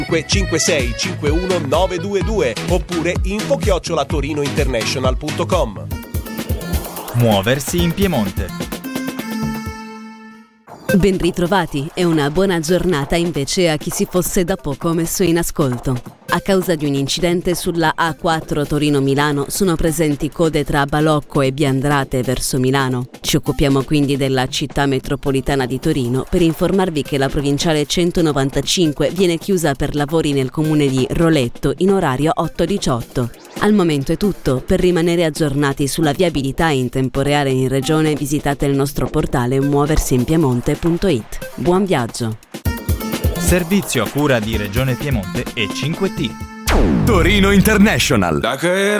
556 51 922 oppure info@torinointernational.com. Muoversi in Piemonte. Ben ritrovati e una buona giornata invece a chi si fosse da poco messo in ascolto. A causa di un incidente sulla A4 Torino-Milano sono presenti code tra Balocco e Biandrate verso Milano. Ci occupiamo quindi della città metropolitana di Torino per informarvi che la provinciale 195 viene chiusa per lavori nel comune di Roletto in orario 8-18. Al momento è tutto. Per rimanere aggiornati sulla viabilità in tempo reale in regione visitate il nostro portale muoversiinpiemonte.it. Buon viaggio! Servizio a cura di Regione Piemonte e 5T. Torino International.